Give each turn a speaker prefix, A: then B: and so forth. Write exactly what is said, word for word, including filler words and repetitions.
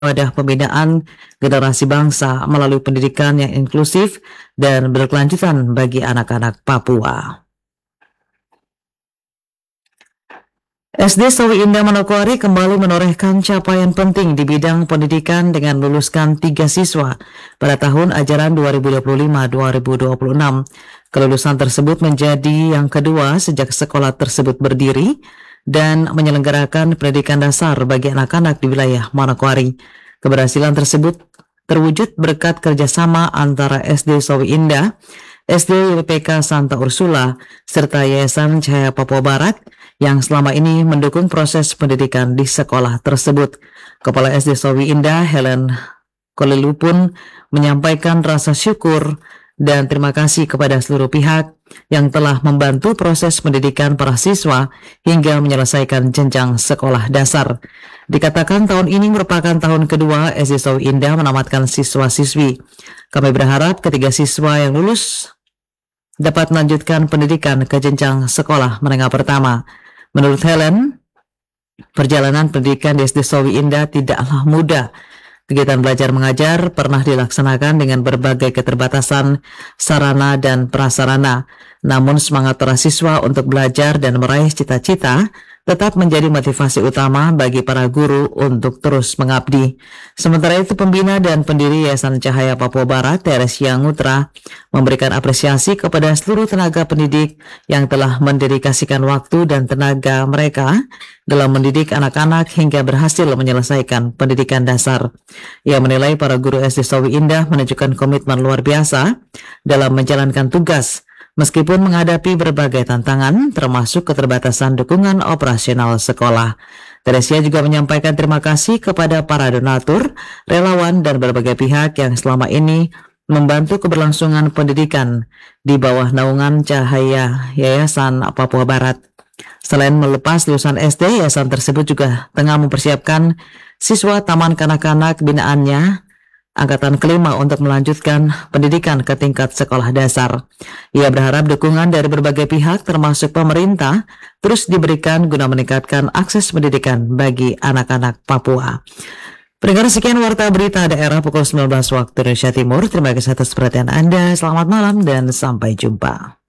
A: wadah pembinaan generasi bangsa melalui pendidikan yang inklusif dan berkelanjutan bagi anak-anak Papua. S D Sawi Indah Manokwari kembali menorehkan capaian penting di bidang pendidikan dengan meluluskan tiga siswa pada tahun ajaran dua ribu dua puluh lima dua ribu dua puluh enam. Kelulusan tersebut menjadi yang kedua sejak sekolah tersebut berdiri dan menyelenggarakan pendidikan dasar bagi anak-anak di wilayah Manokwari. Keberhasilan tersebut terwujud berkat kerjasama antara S D Sawi Indah, S D Y P K Santa Ursula, serta Yayasan Cahaya Papua Barat yang selama ini mendukung proses pendidikan di sekolah tersebut. Kepala S D Sawi Indah, Helen Kolelu pun menyampaikan rasa syukur dan terima kasih kepada seluruh pihak yang telah membantu proses pendidikan para siswa hingga menyelesaikan jenjang sekolah dasar. Dikatakan tahun ini merupakan tahun kedua S D Sawi Indah menamatkan siswa-siswi. Kami berharap ketiga siswa yang lulus dapat melanjutkan pendidikan ke jenjang sekolah menengah pertama. Menurut Helen, perjalanan pendidikan di S D Sawi Indah tidaklah mudah. Kegiatan belajar mengajar pernah dilaksanakan dengan berbagai keterbatasan sarana dan prasarana. Namun semangat para siswa untuk belajar dan meraih cita-cita tetap menjadi motivasi utama bagi para guru untuk terus mengabdi. Sementara itu, pembina dan pendiri Yayasan Cahaya Papua Barat, Teresia Ngutra, memberikan apresiasi kepada seluruh tenaga pendidik yang telah mendedikasikan waktu dan tenaga mereka dalam mendidik anak-anak hingga berhasil menyelesaikan pendidikan dasar. Ia menilai para guru S D Sawi Indah menunjukkan komitmen luar biasa dalam menjalankan tugas, meskipun menghadapi berbagai tantangan, termasuk keterbatasan dukungan operasional sekolah. Teresia juga menyampaikan terima kasih kepada para donatur, relawan, dan berbagai pihak yang selama ini membantu keberlangsungan pendidikan di bawah naungan Cahaya Yayasan Papua Barat. Selain melepas lulusan S D, yayasan tersebut juga tengah mempersiapkan siswa taman kanak-kanak binaannya angkatan kelima untuk melanjutkan pendidikan ke tingkat sekolah dasar. Ia berharap dukungan dari berbagai pihak termasuk pemerintah terus diberikan guna meningkatkan akses pendidikan bagi anak-anak Papua. Pendengar, sekian Warta Berita Daerah pukul sembilan belas waktu Indonesia Timur. Terima kasih atas perhatian Anda. Selamat malam dan sampai jumpa.